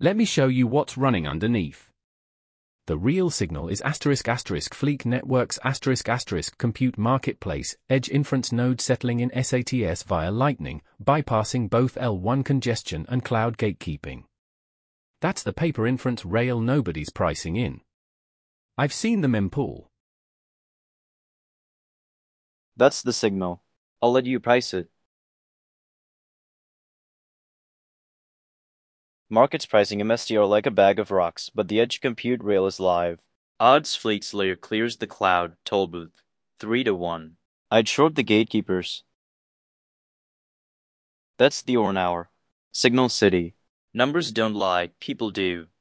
Let me show you what's running underneath. The real signal is *** Fleek Networks *** Compute Marketplace Edge Inference Node settling in SATS via Lightning, bypassing both L1 congestion and cloud gatekeeping. That's the paper inference rail nobody's pricing in. I've seen the mempool. That's the signal. I'll let you price it. Markets pricing MSTR like a bag of rocks, but the edge compute rail is live. Odds Fleet's layer clears the cloud, toll booth. 3-1. I'd short the gatekeepers. That's the Orn hour. Signal City. Numbers don't lie, people do.